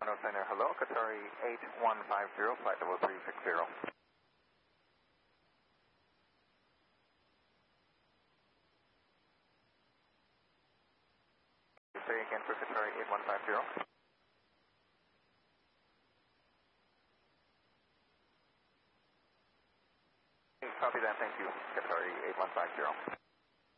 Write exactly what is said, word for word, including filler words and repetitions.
Toronto Center, hello, Qatari eight one five zero, flight level three six zero. Say again for Qatari eight one five zero. Copy that, thank you, Qatari eight one five zero.